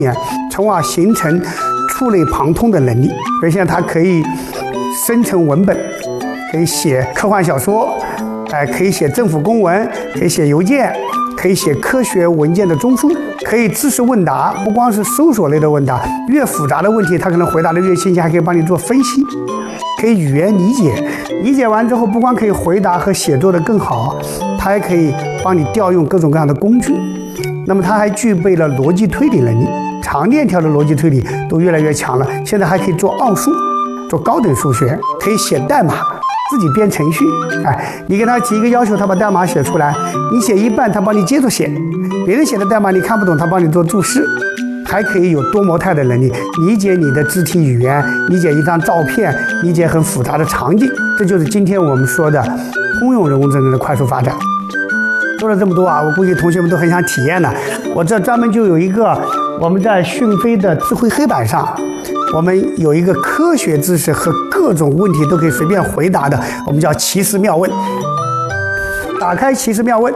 从而形成触类旁通的能力。所以现在它可以生成文本，可以写科幻小说，可以写政府公文，可以写邮件，可以写科学文件的中枢，可以知识问答，不光是搜索类的问答，越复杂的问题它可能回答的越清晰，还可以帮你做分析，可以语言理解，理解完之后不光可以回答和写作的更好，它还可以帮你调用各种各样的工具。那么它还具备了逻辑推理能力，长链条的逻辑推理都越来越强了，现在还可以做奥数，做高等数学，可以写代码，自己编程序。你给他提一个要求，他把代码写出来，你写一半他帮你接着写，别人写的代码你看不懂，他帮你做注释，还可以有多模态的能力，理解你的肢体语言，理解一张照片，理解很复杂的场景。这就是今天我们说的通用人工智能的快速发展。说了这么多啊，我估计同学们都很想体验的。我这专门就有一个，我们在讯飞的智慧黑板上，我们有一个科学知识和各种问题都可以随便回答的，我们叫奇思妙问。打开奇思妙问，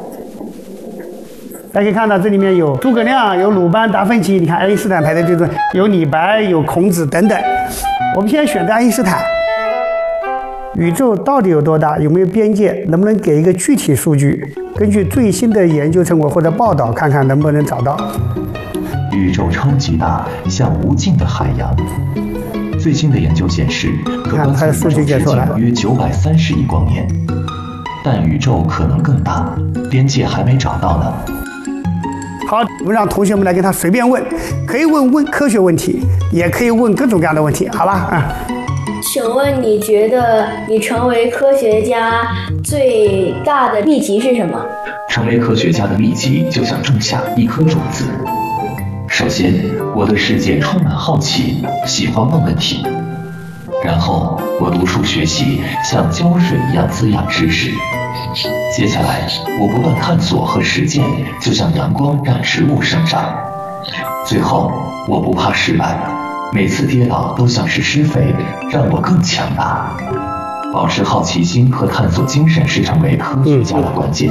大家可以看到这里面有诸葛亮，有鲁班、达芬奇，你看爱因斯坦排在最中，有李白，有孔子等等。我们现在选择爱因斯坦。宇宙到底有多大？有没有边界？能不能给一个具体数据？根据最新的研究成果或者报道，看看能不能找到。 宇宙超级大，像无尽的海洋。最新的研究显示，可观测宇宙直径约930亿光年，但宇宙可能更大，边界还没找到呢。 好，我们让同学们来跟他随便问，可以问科学问题，也可以问各种各样的问题，好吧？ 请问你觉得你成为科学家最大的秘籍是什么？ 成为科学家的秘籍就像种下一颗种子。首先，我对世界充满好奇，喜欢问问题。然后，我读书学习，像浇水一样滋养知识。接下来，我不断探索和实践，就像阳光让植物生长。最后，我不怕失败。每次跌倒都像是施肥，让我更强大。保持好奇心和探索精神是成为科学家的关键。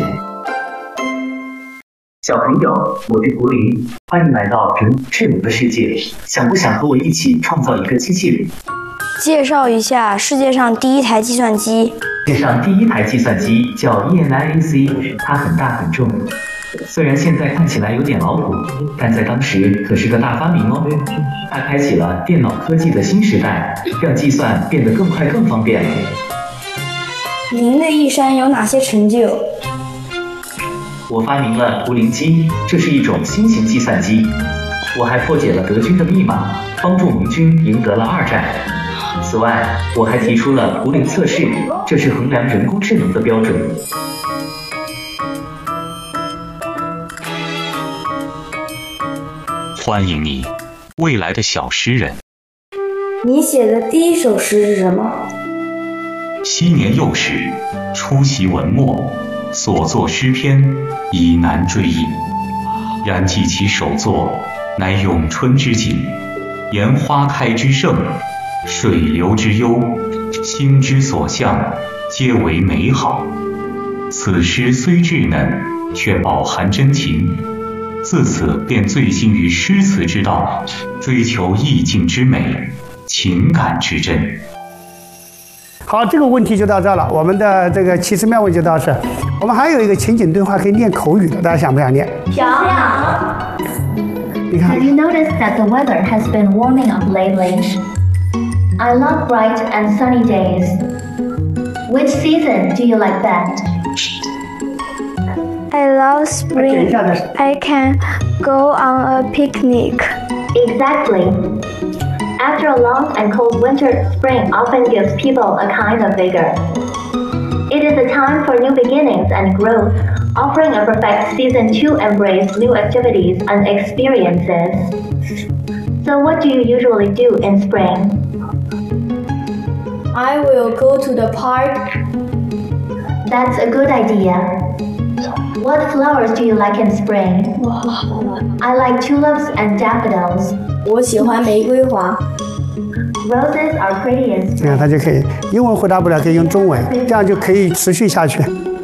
小朋友，我是胡林，欢迎来到人工智能的世界。想不想和我一起创造一个机器人？ 介绍一下世界上第一台计算机。 世界上第一台计算机叫 ENIAC， 它很大很重。虽然现在看起来有点老土，但在当时可是个大发明哦。它开启了电脑科技的新时代，让计算变得更快更方便了。 您的一生有哪些成就？ 我发明了图灵机，这是一种新型计算机。我还破解了德军的密码，帮助盟军赢得了2战。此外，我还提出了图灵测试，这是衡量人工智能的标准。 欢迎你，未来的小诗人。 你写的第一首诗是什么？ 昔年幼时，初习文墨，所作诗篇，已难追忆。然记其首作，乃咏春之景，言花开之盛，水流之悠，心之所向，皆为美好。此诗虽稚嫩，却饱含真情。自此便醉心于诗词之道，追求意境之美，情感之真。 好，这个问题就到这了，我们的这个奇思妙问就到这。我们还有一个情景对话可以念口语的，大家想不想念？ 想。 你看。 Have you noticed that the weather has been warming up lately? I love bright and sunny days. Which season do you like best? I love spring. I can go on a picnic. Exactly. After a long and cold winter, spring often gives people a kind of vigor. It is a time for new beginnings and growth, offering a perfect season to embrace new activities and experiences. So what do you usually do in spring? I will go to the park. That's a good idea. What flowers do you like in spring? I like tulips and daffodils. 我喜欢玫瑰花。 Roses are pretty in spring. 这样它就可以，英文回答不了可以用中文，这样就可以持续下去。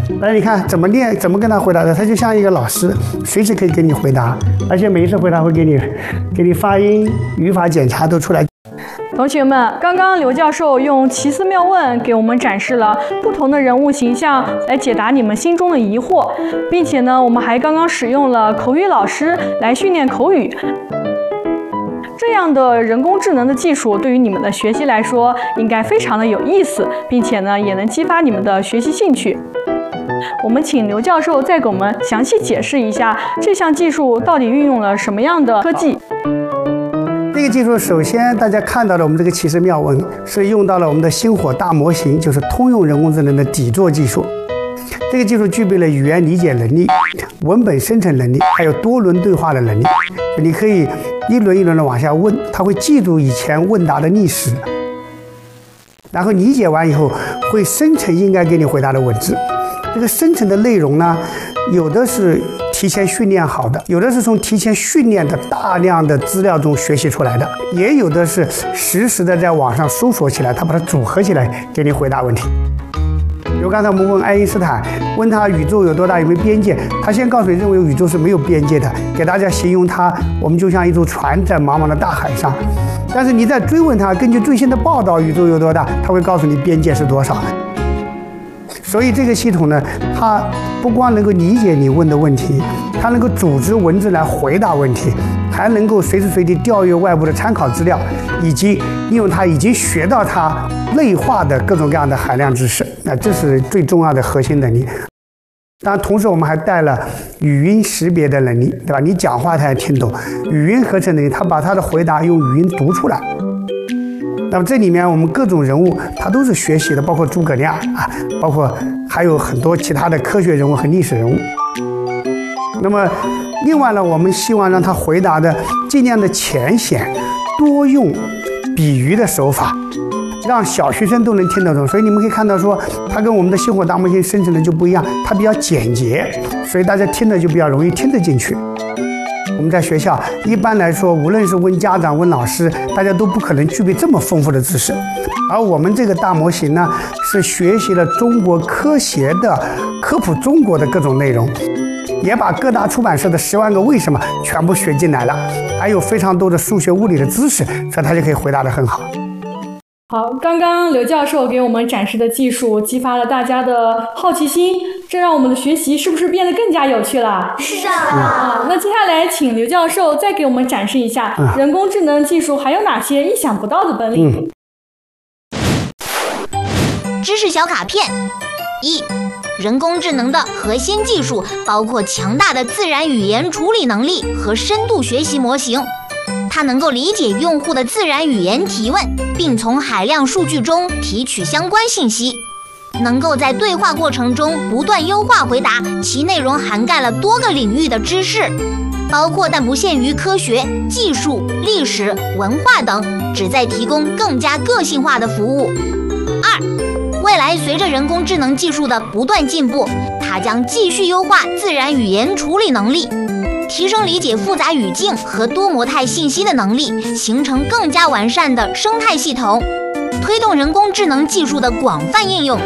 那你看怎么练，怎么跟他回答的？他就像一个老师，随时可以给你回答，而且每一次回答会给你发音、语法检查都出来。 同学们，刚刚刘教授用奇思妙问给我们展示了不同的人物形象来解答你们心中的疑惑，并且呢，我们还刚刚使用了口语老师来训练口语。这样的人工智能的技术对于你们的学习来说应该非常的有意思，并且呢也能激发你们的学习兴趣。我们请刘教授再给我们详细解释一下这项技术到底运用了什么样的科技。 这个技术首先大家看到了我们这个奇思妙问是用到了我们的星火大模型，就是通用人工智能的底座技术。这个技术具备了语言理解能力、文本生成能力，还有多轮对话的能力。你可以一轮一轮的往下问，它会记住以前问答的历史，然后理解完以后会生成应该给你回答的文字。这个生成的内容呢，有的是提前训练好的，有的是从提前训练的大量的资料中学习出来的，也有的是实时的在网上搜索起来，它把它组合起来给你回答问题。比如刚才我们问爱因斯坦，问他宇宙有多大，有没有边界，他先告诉你认为宇宙是没有边界的，给大家形容它，我们就像一艘船在茫茫的大海上。但是你再追问他，根据最新的报道宇宙有多大，他会告诉你边界是多少。所以这个系统呢，它不光能够理解你问的问题，它能够组织文字来回答问题，还能够随时随地调阅外部的参考资料，以及利用它已经学到它内化的各种各样的海量知识。那这是最重要的核心能力。当然，同时我们还带了语音识别的能力，对吧？你讲话它也听懂，语音合成能力，它把它的回答用语音读出来。那么这里面我们各种人物他都是学习的，包括诸葛亮啊，包括还有很多其他的科学人物和历史人物。那么另外呢，我们希望让他回答的尽量的浅显，多用比喻的手法，让小学生都能听得懂。所以你们可以看到说，它跟我们的星火大模型生成的就不一样，它比较简洁，所以大家听的就比较容易听得进去。我们在学校一般来说，无论是问家长问老师，大家都不可能具备这么丰富的知识。而我们这个大模型呢，是学习了中国科协的科普中国的各种内容，也把各大出版社的10万个为什么全部学进来了，还有非常多的数学物理的知识，所以他就可以回答得很好。 好，刚刚刘教授给我们展示的技术激发了大家的好奇心，这让我们的学习是不是变得更加有趣了？ 是啊，那接下来请刘教授再给我们展示一下人工智能技术还有哪些意想不到的本领。 知识小卡片1，人工智能的核心技术包括强大的自然语言处理能力和深度学习模型。它能够理解用户的自然语言提问，并从海量数据中提取相关信息，能够在对话过程中不断优化回答，其内容涵盖了多个领域的知识，包括但不限于科学、技术、历史、文化等，旨在提供更加个性化的服务。2，未来随着人工智能技术的不断进步，它将继续优化自然语言处理能力，提升理解复杂语境和多模态信息的能力，形成更加完善的生态系统，推动人工智能技术的广泛应用。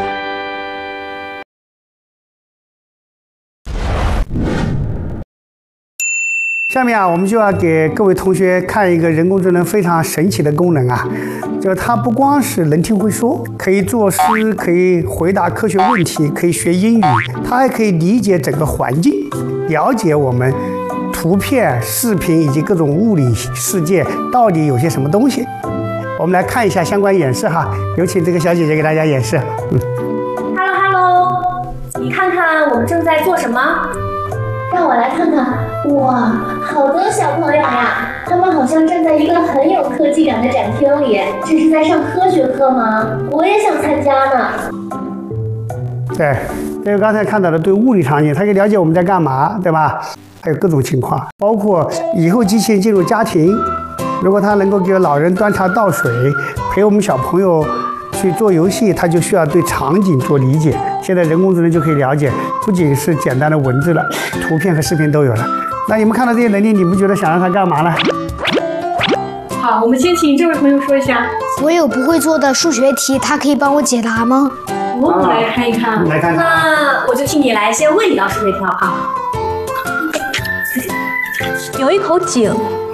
下面我们就要给各位同学看一个人工智能非常神奇的功能啊，就是它不光是能听会说，可以作诗，可以回答科学问题，可以学英语，它还可以理解整个环境，了解我们图片、视频以及各种物理世界到底有些什么东西。我们来看一下相关演示哈，有请这个小姐姐给大家演示。 Hello， 你看看我们正在做什么？ 让我来看看。哇，好多小朋友呀！他们好像站在一个很有科技感的展厅里，这是在上科学课吗？我也想参加呢。 对，这个刚才看到的对物理场景，它可以了解我们在干嘛，对吧？还有各种情况，包括以后机器人进入家庭，如果它能够给老人端茶倒水，陪我们小朋友去做游戏，它就需要对场景做理解。现在人工智能就可以了解，不仅是简单的文字了，图片和视频都有了。那你们看到这些能力，你们觉得想让它干嘛呢？ 好，我们先请这位朋友说一下。 我有不会做的数学题，它可以帮我解答吗？ 我们来看一看。 来看看。 那我就请你来先问一道是非题好不好？ 有一口井，